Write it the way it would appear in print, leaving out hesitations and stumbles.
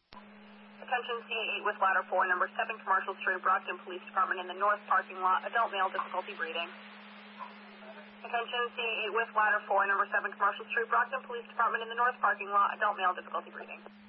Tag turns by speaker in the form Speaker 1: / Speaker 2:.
Speaker 1: Attention C8 with ladder 4, number 7 Commercial Street, Brockton Police Department in the north parking lot, adult male, difficulty breathing. Attention C8 with ladder 4, number 7 Commercial Street, Brockton Police Department in the north parking lot, adult male, difficulty breathing.